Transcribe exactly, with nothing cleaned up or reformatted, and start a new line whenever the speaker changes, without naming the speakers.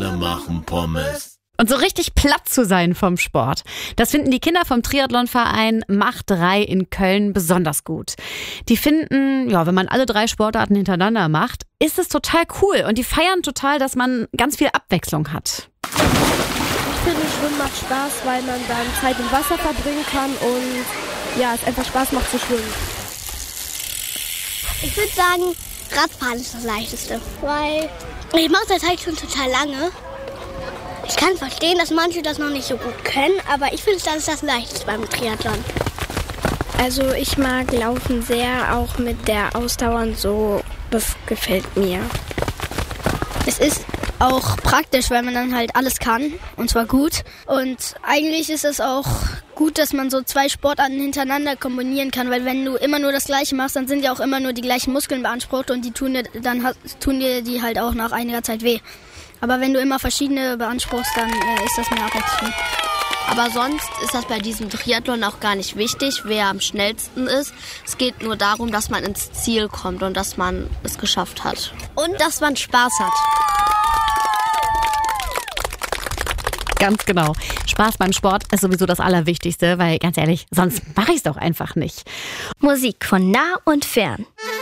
alle machen Pommes.
Und so richtig platt zu sein vom Sport, das finden die Kinder vom Triathlonverein Mach drei in Köln besonders gut. Die finden, ja, wenn man alle drei Sportarten hintereinander macht, ist es total cool. Und die feiern total, dass man ganz viel Abwechslung hat.
Ich finde, Schwimmen macht Spaß, weil man dann Zeit im Wasser verbringen kann und ja, es einfach Spaß macht zu schwimmen.
Ich würde sagen, Radfahren ist das Leichteste, weil ich mache das halt schon total lange. Ich kann verstehen, dass manche das noch nicht so gut können, aber ich finde, das ist das Leichteste beim Triathlon.
Also ich mag Laufen sehr, auch mit der Ausdauer und so, das gefällt mir.
Es ist auch praktisch, weil man dann halt alles kann, und zwar gut. Und eigentlich ist es auch gut, dass man so zwei Sportarten hintereinander kombinieren kann, weil wenn du immer nur das Gleiche machst, dann sind ja auch immer nur die gleichen Muskeln beansprucht und die tun dir, dann tun dir die halt auch nach einiger Zeit weh. Aber wenn du immer verschiedene beanspruchst, dann äh, ist das mehr Abwechslung.
Aber sonst ist das bei diesem Triathlon auch gar nicht wichtig, wer am schnellsten ist. Es geht nur darum, dass man ins Ziel kommt und dass man es geschafft hat.
Und dass man Spaß hat.
Ganz genau. Spaß beim Sport ist sowieso das Allerwichtigste, weil ganz ehrlich, sonst mache ich es doch einfach nicht.
Musik von nah und fern.